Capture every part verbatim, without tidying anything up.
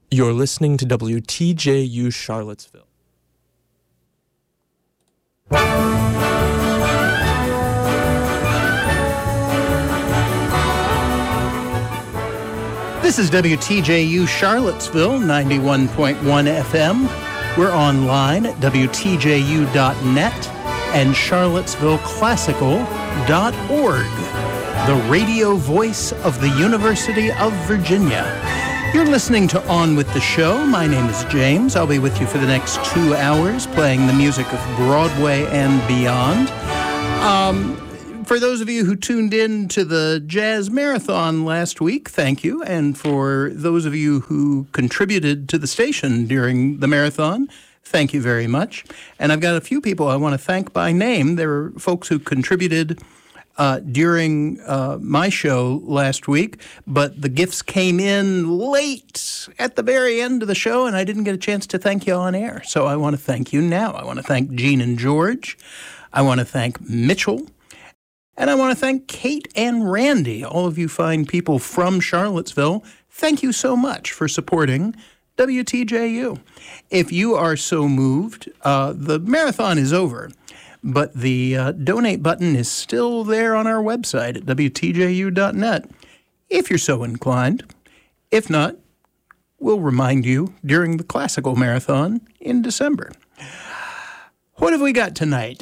You're listening to W T J U Charlottesville. This is W T J U Charlottesville, ninety-one point one F M. We're online at W T J U dot net and Charlottesville Classical dot org, the radio voice of the University of Virginia. You're listening to On With the Show. My name is James. I'll be with you for the next two hours playing the music of Broadway and beyond. Um... For those of you who tuned in to the Jazz Marathon last week, thank you. And for those of you who contributed to the station during the marathon, thank you very much. And I've got a few people I want to thank by name. There are folks who contributed uh, during uh, my show last week, but the gifts came in late at the very end of the show, and I didn't get a chance to thank you on air. So I want to thank you now. I want to thank Jean and George. I want to thank Mitchell. And I want to thank Kate and Randy, all of you fine people from Charlottesville. Thank you so much for supporting W T J U. If you are so moved, uh, the marathon is over, but the uh, donate button is still there on our website at W T J U dot net, if you're so inclined. If not, we'll remind you during the classical marathon in December. What have we got tonight?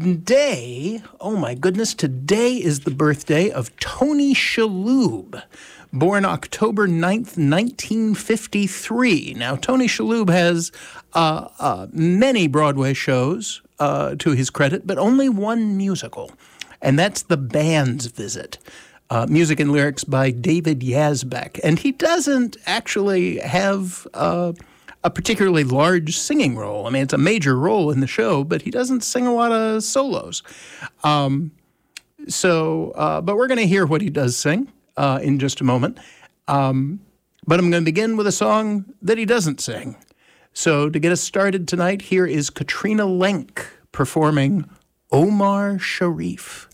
Today, oh my goodness, today is the birthday of Tony Shalhoub, born October ninth, nineteen fifty-three. Now, Tony Shalhoub has uh, uh, many Broadway shows uh, to his credit, but only one musical, and that's The Band's Visit. Uh, music and lyrics by David Yazbek. And he doesn't actually have Uh, a particularly large singing role. I mean, it's a major role in the show, but he doesn't sing a lot of solos. Um, so, uh, but we're going to hear what he does sing uh, in just a moment. Um, but I'm going to begin with a song that he doesn't sing. So to get us started tonight, here is Katrina Lenk performing Omar Sharif.